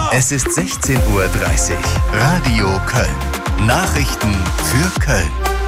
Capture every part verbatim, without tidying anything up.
Es ist sechzehn Uhr dreißig. Radio Köln. Nachrichten für Köln.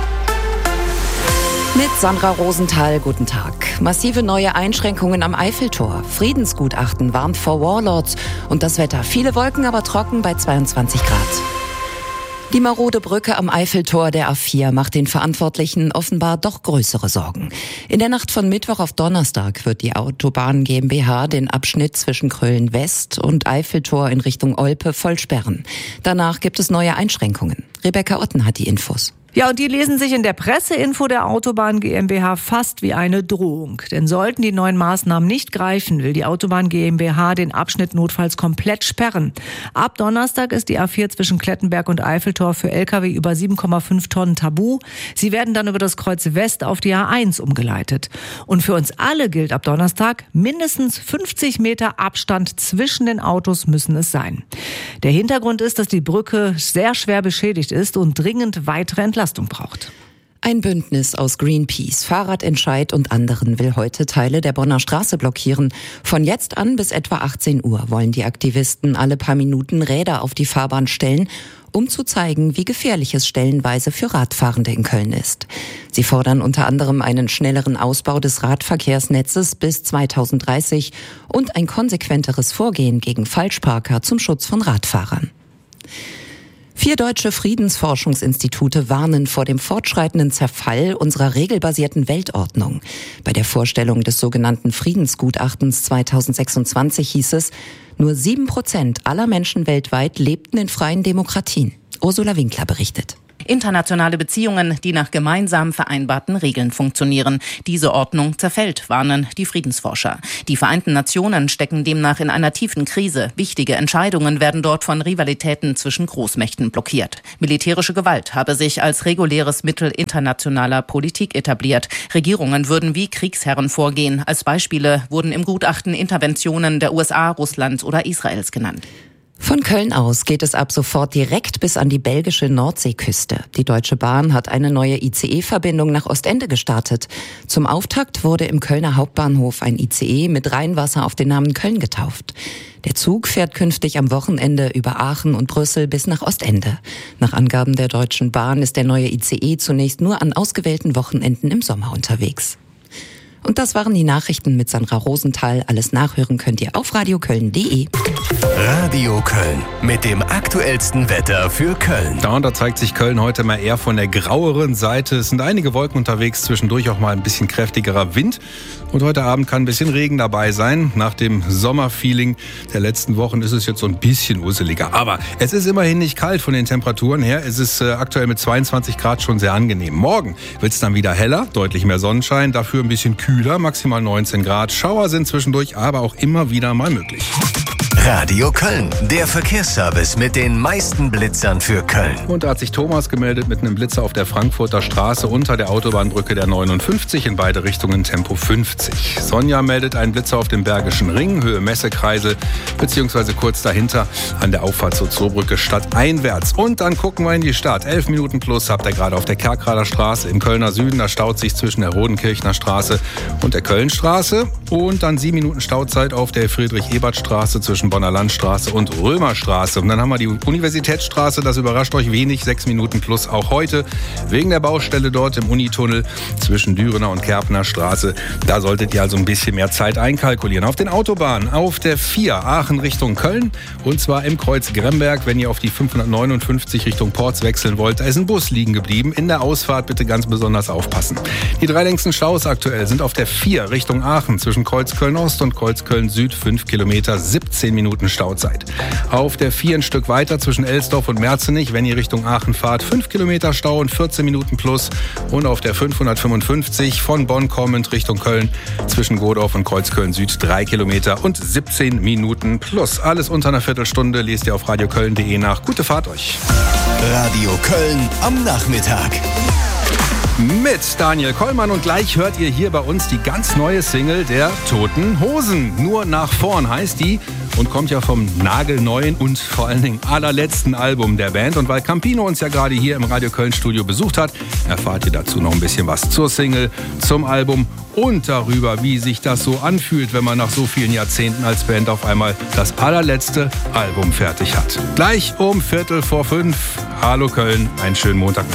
Mit Sandra Rosenthal, guten Tag. Massive neue Einschränkungen am Eiffeltor. Friedensgutachten warnt vor Warlords. Und das Wetter. Viele Wolken, aber trocken bei zweiundzwanzig Grad. Die marode Brücke am Eiffeltor der A vier macht den Verantwortlichen offenbar doch größere Sorgen. In der Nacht von Mittwoch auf Donnerstag wird die Autobahn GmbH den Abschnitt zwischen Köln West und Eiffeltor in Richtung Olpe voll sperren. Danach gibt es neue Einschränkungen. Rebecca Otten hat die Infos. Ja, und die lesen sich in der Presseinfo der Autobahn GmbH fast wie eine Drohung. Denn sollten die neuen Maßnahmen nicht greifen, will die Autobahn GmbH den Abschnitt notfalls komplett sperren. Ab Donnerstag ist die A vier zwischen Klettenberg und Eiffeltor für L K W über sieben Komma fünf Tonnen tabu. Sie werden dann über das Kreuz West auf die A eins umgeleitet. Und für uns alle gilt ab Donnerstag, mindestens fünfzig Meter Abstand zwischen den Autos müssen es sein. Der Hintergrund ist, dass die Brücke sehr schwer beschädigt ist und dringend weitere Entlastung braucht. Ein Bündnis aus Greenpeace, Fahrradentscheid und anderen will heute Teile der Bonner Straße blockieren. Von jetzt an bis etwa achtzehn Uhr wollen die Aktivisten alle paar Minuten Räder auf die Fahrbahn stellen, um zu zeigen, wie gefährlich es stellenweise für Radfahrende in Köln ist. Sie fordern unter anderem einen schnelleren Ausbau des Radverkehrsnetzes bis zweitausenddreißig und ein konsequenteres Vorgehen gegen Falschparker zum Schutz von Radfahrern. Vier deutsche Friedensforschungsinstitute warnen vor dem fortschreitenden Zerfall unserer regelbasierten Weltordnung. Bei der Vorstellung des sogenannten Friedensgutachtens zweitausendsechsundzwanzig hieß es, nur sieben Prozent aller Menschen weltweit lebten in freien Demokratien. Ursula Winkler berichtet. Internationale Beziehungen, die nach gemeinsam vereinbarten Regeln funktionieren. Diese Ordnung zerfällt, warnen die Friedensforscher. Die Vereinten Nationen stecken demnach in einer tiefen Krise. Wichtige Entscheidungen werden dort von Rivalitäten zwischen Großmächten blockiert. Militärische Gewalt habe sich als reguläres Mittel internationaler Politik etabliert. Regierungen würden wie Kriegsherren vorgehen. Als Beispiele wurden im Gutachten Interventionen der U S A, Russlands oder Israels genannt. Von Köln aus geht es ab sofort direkt bis an die belgische Nordseeküste. Die Deutsche Bahn hat eine neue I C E-Verbindung nach Ostende gestartet. Zum Auftakt wurde im Kölner Hauptbahnhof ein I C E mit Rheinwasser auf den Namen Köln getauft. Der Zug fährt künftig am Wochenende über Aachen und Brüssel bis nach Ostende. Nach Angaben der Deutschen Bahn ist der neue I C E zunächst nur an ausgewählten Wochenenden im Sommer unterwegs. Und das waren die Nachrichten mit Sandra Rosenthal. Alles nachhören könnt ihr auf radioköln punkt de. Radio Köln mit dem aktuellsten Wetter für Köln. Ja, und da zeigt sich Köln heute mal eher von der graueren Seite. Es sind einige Wolken unterwegs, zwischendurch auch mal ein bisschen kräftigerer Wind. Und heute Abend kann ein bisschen Regen dabei sein. Nach dem Sommerfeeling der letzten Wochen ist es jetzt so ein bisschen useliger. Aber es ist immerhin nicht kalt von den Temperaturen her. Es ist äh, aktuell mit zweiundzwanzig Grad schon sehr angenehm. Morgen wird es dann wieder heller, deutlich mehr Sonnenschein, dafür ein bisschen kühler, maximal neunzehn Grad. Schauer sind zwischendurch aber auch immer wieder mal möglich. Radio Köln, der Verkehrsservice mit den meisten Blitzern für Köln. Und da hat sich Thomas gemeldet mit einem Blitzer auf der Frankfurter Straße unter der Autobahnbrücke der neunundfünfzig, in beide Richtungen Tempo fünfzig. Sonja meldet einen Blitzer auf dem Bergischen Ring, Höhe Messekreise, beziehungsweise kurz dahinter an der Auffahrt zur Zoobrücke stadteinwärts. Und dann gucken wir in die Stadt. Elf Minuten plus habt ihr gerade auf der Kerkrader Straße im Kölner Süden. Da staut sich zwischen der Rodenkirchner Straße und der Kölnstraße. Und dann sieben Minuten Stauzeit auf der Friedrich-Ebert-Straße zwischen Bonner Landstraße und Römerstraße. Und dann haben wir die Universitätsstraße, das überrascht euch wenig, sechs Minuten plus auch heute, wegen der Baustelle dort im Unitunnel zwischen Dürener und Kerpener Straße. Da solltet ihr also ein bisschen mehr Zeit einkalkulieren. Auf den Autobahnen, auf der vier Aachen Richtung Köln und zwar im Kreuz Gremberg, wenn ihr auf die fünfhundertneunundfünfzig Richtung Porz wechseln wollt, da ist ein Bus liegen geblieben. In der Ausfahrt bitte ganz besonders aufpassen. Die drei längsten Staus aktuell sind auf der vier Richtung Aachen zwischen Kreuz Köln Ost und Kreuz Köln Süd, fünf Kilometer, siebzehn Minuten Stauzeit. Auf der vier ein Stück weiter zwischen Elsdorf und Merzenich, wenn ihr Richtung Aachen fahrt, fünf Kilometer Stau und vierzehn Minuten plus. Und auf der fünfhundertfünfundfünfzig von Bonn kommend Richtung Köln zwischen Godorf und Kreuzköln Süd drei Kilometer und siebzehn Minuten plus. Alles unter einer Viertelstunde lest ihr auf radioköln punkt de nach. Gute Fahrt euch. Radio Köln am Nachmittag. Mit Daniel Kollmann und gleich hört ihr hier bei uns die ganz neue Single der Toten Hosen. Nur nach vorn heißt die und kommt ja vom nagelneuen und vor allen Dingen allerletzten Album der Band. Und weil Campino uns ja gerade hier im Radio Köln Studio besucht hat, erfahrt ihr dazu noch ein bisschen was zur Single, zum Album und darüber, wie sich das so anfühlt, wenn man nach so vielen Jahrzehnten als Band auf einmal das allerletzte Album fertig hat. Gleich um Viertel vor fünf. Hallo Köln, einen schönen Montag.